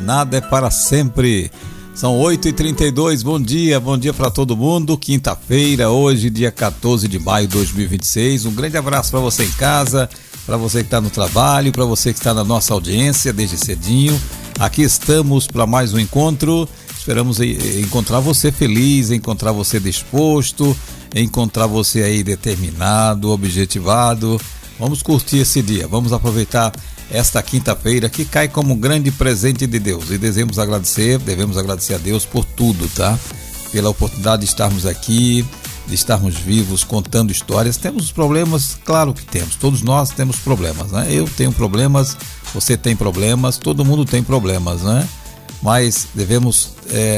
nada é para sempre. São 8h32, bom dia para todo mundo. Quinta-feira, hoje, dia 14 de maio de 2026. Um grande abraço para você em casa, para você que está no trabalho, para você que está na nossa audiência desde cedinho. Aqui estamos para mais um encontro. Esperamos encontrar você feliz, encontrar você disposto, encontrar você aí determinado, objetivado. Vamos curtir esse dia, vamos aproveitar esta quinta-feira que cai como um grande presente de Deus e devemos agradecer a Deus por tudo, tá? Pela oportunidade de estarmos aqui, de estarmos vivos, contando histórias. Temos problemas, claro que temos, todos nós temos problemas, né? Eu tenho problemas, você tem problemas, todo mundo tem problemas, né? Mas devemos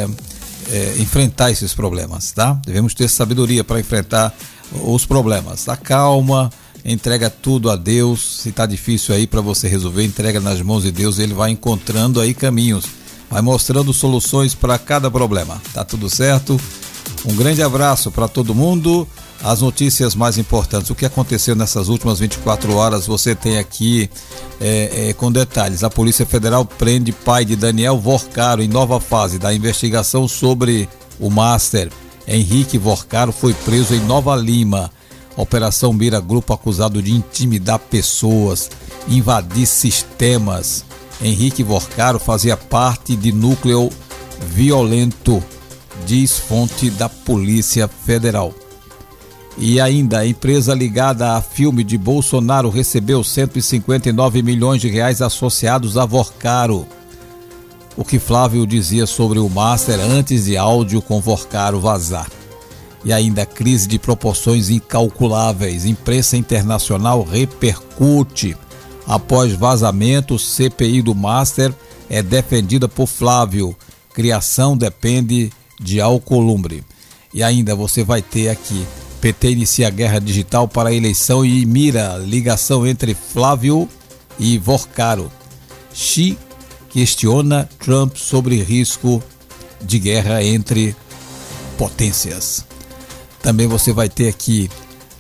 enfrentar esses problemas, tá? Devemos ter sabedoria para enfrentar os problemas, tá? Calma, entrega tudo a Deus. Se tá difícil aí para você resolver, entrega nas mãos de Deus. Ele vai encontrando aí caminhos, vai mostrando soluções para cada problema. Tá tudo certo? Um grande abraço para todo mundo. As notícias mais importantes, o que aconteceu nessas últimas 24 horas, você tem aqui com detalhes. A Polícia Federal prende pai de Daniel Vorcaro em nova fase da investigação sobre o Master. Henrique Vorcaro foi preso em Nova Lima. Operação mira grupo acusado de intimidar pessoas, invadir sistemas. Henrique Vorcaro fazia parte de núcleo violento, diz fonte da Polícia Federal. E ainda, a empresa ligada a filme de Bolsonaro recebeu 159 milhões de reais associados a Vorcaro. O que Flávio dizia sobre o Master antes de áudio com Vorcaro vazar. E ainda, crise de proporções incalculáveis. Imprensa internacional repercute. Após vazamento, CPI do Master é defendida por Flávio. Criação depende de Alcolumbre. E ainda você vai ter aqui: PT inicia a guerra digital para a eleição e mira ligação entre Flávio e Vorcaro. Xi questiona Trump sobre risco de guerra entre potências. Também você vai ter aqui,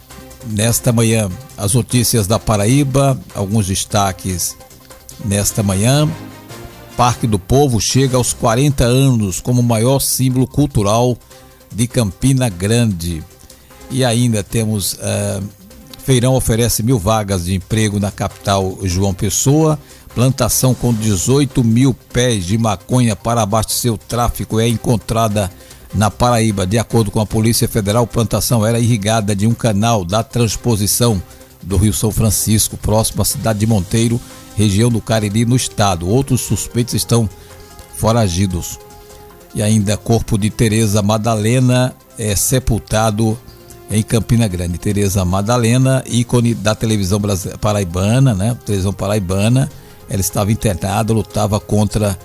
nesta manhã, as notícias da Paraíba, alguns destaques nesta manhã. Parque do Povo chega aos 40 anos como o maior símbolo cultural de Campina Grande. E ainda temos, Feirão oferece 1.000 vagas de emprego na capital João Pessoa. Plantação com 18 mil pés de maconha para abastecer o tráfico é encontrada na Paraíba. De acordo com a Polícia Federal, a plantação era irrigada de um canal da transposição do Rio São Francisco, próximo à cidade de Monteiro, região do Cariri, no estado. Outros suspeitos estão foragidos. E ainda, corpo de Tereza Madalena é sepultado em Campina Grande. Tereza Madalena, ícone da televisão paraibana, né? Televisão paraibana. Ela estava internada, lutava contra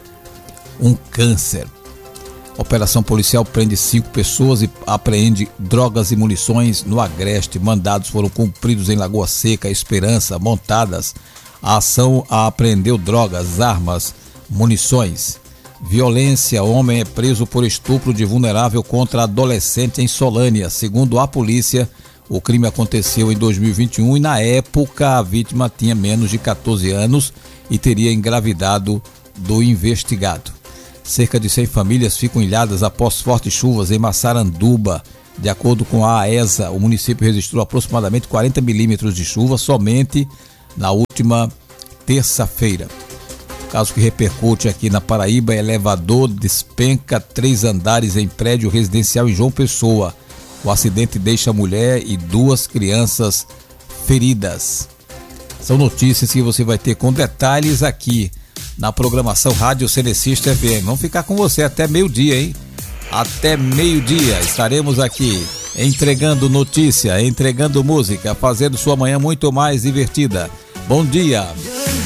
um câncer. Operação policial prende 5 pessoas e apreende drogas e munições no Agreste. Mandados foram cumpridos em Lagoa Seca, Esperança, Montadas. A ação apreendeu drogas, armas, munições. Violência: homem é preso por estupro de vulnerável contra adolescente em Solânia. Segundo a polícia, o crime aconteceu em 2021 e na época a vítima tinha menos de 14 anos e teria engravidado do investigado. Cerca de 100 famílias ficam ilhadas após fortes chuvas em Massaranduba. De acordo com a AESA, o município registrou aproximadamente 40 milímetros de chuva somente na última terça-feira. Caso que repercute aqui na Paraíba: elevador despenca 3 andares em prédio residencial em João Pessoa. O acidente deixa mulher e 2 crianças feridas. São notícias que você vai ter com detalhes aqui na programação Rádio Cenecista FM. Vamos ficar com você até meio-dia, hein? Até meio-dia estaremos aqui entregando notícia, entregando música, fazendo sua manhã muito mais divertida. Bom dia!